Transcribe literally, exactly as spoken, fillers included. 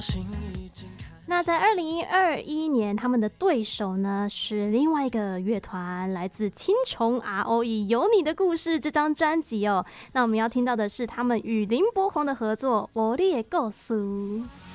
那在二零二一年，他们的对手呢是另外一个乐团，来自青虫 R O E 有你的故事这张专辑哦。那我们要听到的是他们与林柏宏的合作《我的故事》。